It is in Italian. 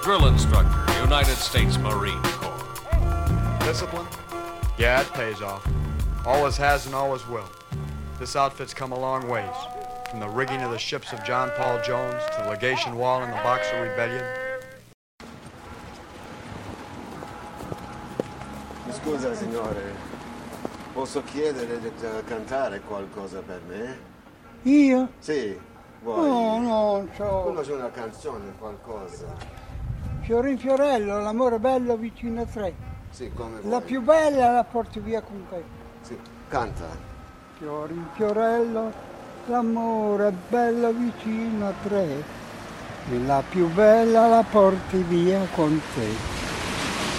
drill instructor, United States Marine Corps. Discipline? Yeah, it pays off. Always has and always will. This outfit's come a long ways. From the rigging of the ships of John Paul Jones to the legation wall in the Boxer Rebellion. Scusa signore, posso chiedere di cantare qualcosa per me? Io? Sì, vuoi? No, non so. Conosci una canzone, qualcosa? Fiorin Fiorello, l'amore bello vicino a tre. Sì, come vuoi. La più bella la porti via con te. Sì, canta. Fiorin Fiorello, l'amore bello vicino a tre. E la più bella la porti via con te.